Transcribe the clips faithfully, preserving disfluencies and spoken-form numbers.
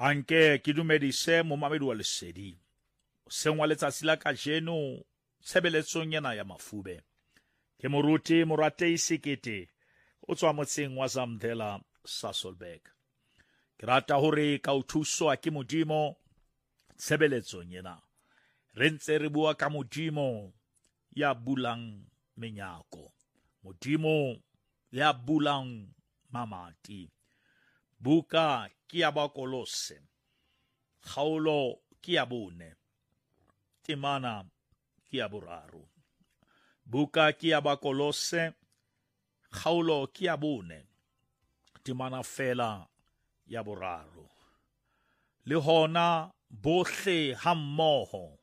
Anke ke dumedise momamedi wa lesedi. Sengwa letsatsi la kajeno tshebeletsong ena ya mafube. Ke moruti morate isekete o tswa motseng wa Zamdela Sasolburg. Ke rata hore ka o thuswa ke modimo tshebeletsong ena. Re ntse re bua ka modimo ya bulang menyako. Modimo ya bulang mamati. Buka ke ya Bakolose. Kgaolo ke ya bone. Temana ke ya boraro. Buka ke ya Bakolose. Kgaolo ke ya bone. Temana fela ya boraro. Le hona bohle hammoho.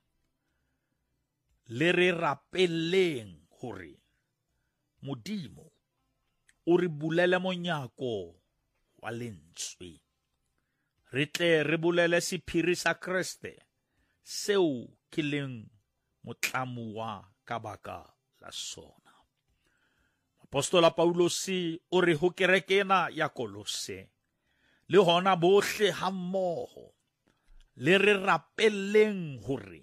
Le re rapeleng hore modimo o re bulele monyako wa lentswe. Re tle re bulele sephiri sa Kriste seo ke leng motlamo wa ka baka la sona. Apostola Paulosi o re ho kereke ena ya Kolose le hona bohle hammoho le re rapeleng hore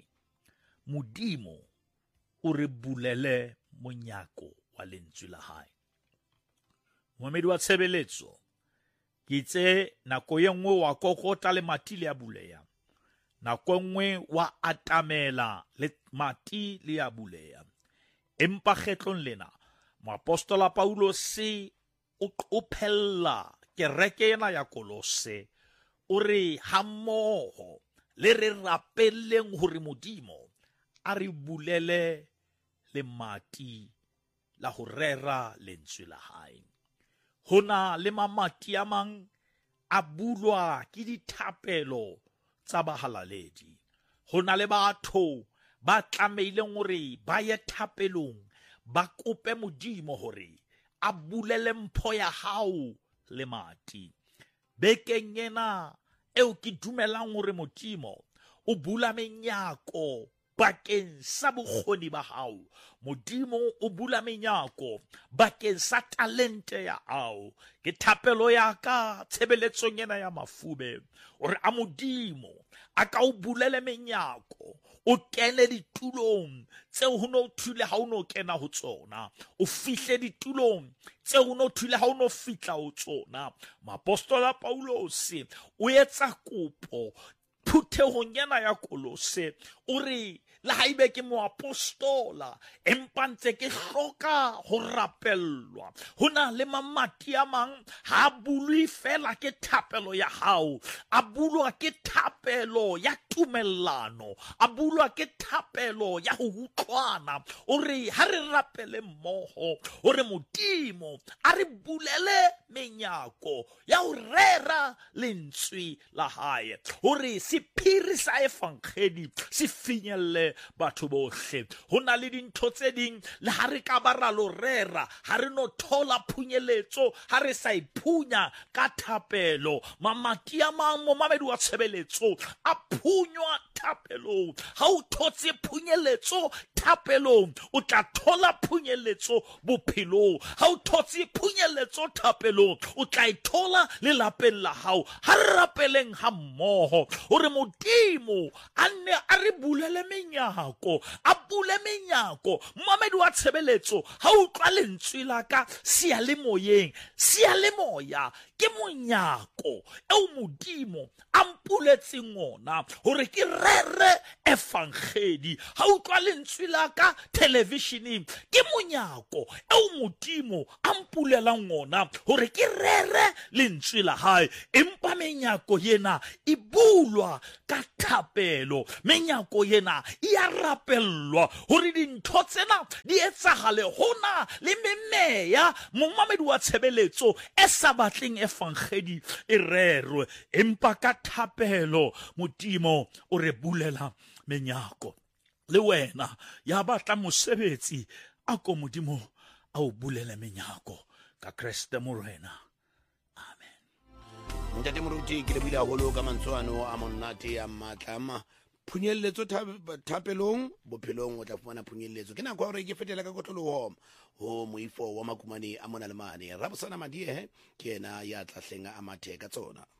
modimo o re bulele monyako wa lentswe la hae. Moemedi wa tshebeletso ke itse nako ye nngwe wa kokota le mati le a buleya. Nako nngwe wa atamela le mati le a buleya. Empa kgetlong lena moapostola Paulosi o phella kereke ena ya Kolose o re hammoho le re rapelleng hore modimo a re bulele le mati la ho rera lentswe la hae. Hona le mamati a mang a bulwa ke dithapelo tsa bahalaledi. Hona le batho ba tlameileng hore ba ye thapelong ba kope modimo hore a bulele mpho ya hao le mati. Bekeng ena eo ke dumelang hore modimo o bula menyako bakeng sa bokgoni ba hao. Modimo o bula menyako bakeng sa talente ya hao. Ke thapelo ya ka tshebeletsong ena ya mafube hore a modimo a ka o bulele menyako, o kene ditulong tseo ho no thule ha o no kena ho tsona, o fihle ditulong tseo ho no thule ha o no fitla ho tsona. Moapostola Paulosi o etsa kopo phutehong ena ya Kolose o re la haibe ke moapostola empa ntse ke hloka ho rapellwa. Hona le mamati a mang ha bulwe fela ke thapelo ya hao, a bulwa ke thapelo ya tumellano, a bulwa ke thapelo ya ho utlwana. O re ha re rapele mmoho hore modimo a re bulele menyako ya ho rera lentswe la hae, hore sephiri sa evankhedi se finyelle batho bohle. Hona le dintho tse ding le ha re ka bara lo rera ha re no thola phunyeletso ha re sa iphunya ka thapelo. Mamati a mang momamedi wa tshebeletso a phunywa thapelong. Ha o thotse phunyeletso thapelong o tla thola phunyeletso bophelong. Ha o thotse phunyeletso thapelong o tla ithola le lapeng la hao. Ha re rapeleng ha mmoho hore modimo a nne a re bulele menyako, a bule menyako. Moemedi wa tshebeletso ha o utlwa lentswe la ka seyalemoyeng, seyalemoya ke monyako eo modimo a mpuletseng ona hore ke rere evankhedi. Ha o utlwa lentswe la ka televisioneng ke monyako eo modimo a mpulelang ona hore ke rere lentswe la hae. Empa menyako yena e bulwa ka thapelo, menyako yena e a rapellwa hore dintho tsena di etsahale. Hona le memeya momamedi wa tshebeletso e sa batleng evankhedi e rerwe, empa ka thapelo modimo o re bulela menyako. Le wena ya batla mosebetsi a ko modimo a o bulele menyako ka Kriste Morena. Amen. Ntate moruti ke le buile haholo ka mantswano a monate a matlama phunyelletso thapelong bophelong o tla fumana phunyelletso. Ke nako hore ke fetela ka kotloloho ho moifo wa makumane a mona le mane. Rabosana Madiehe ke yena ya tla hlenga a mathe ka tsona.